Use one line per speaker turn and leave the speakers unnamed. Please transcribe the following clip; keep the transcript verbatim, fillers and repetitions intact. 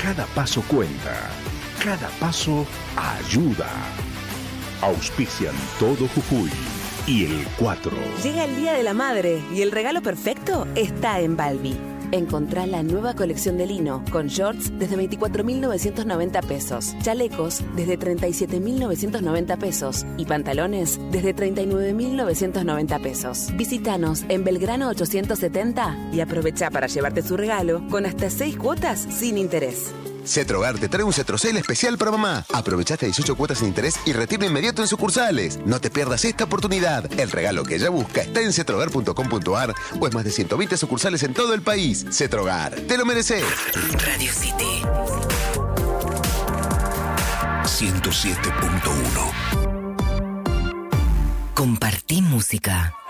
Cada paso cuenta. Cada paso ayuda. Auspician todo Jujuy y el cuatro.
Llega el Día de la Madre y el regalo perfecto está en Balbi. Encontrá la nueva colección de lino con shorts desde veinticuatro mil novecientos noventa pesos, chalecos desde treinta y siete mil novecientos noventa pesos y pantalones desde treinta y nueve mil novecientos noventa pesos. Visítanos en Belgrano ochocientos setenta y aprovecha para llevarte su regalo con hasta seis cuotas sin interés.
Cetrogar te trae un Cetrocel especial para mamá. Aprovecha hasta dieciocho cuotas sin interés y retiro inmediato en sucursales. No te pierdas esta oportunidad. El regalo que ella busca está en cetrogar punto com punto ar o en más de ciento veinte sucursales en todo el país. Cetrogar, te lo mereces.
Radio City ciento siete punto uno. Compartí música.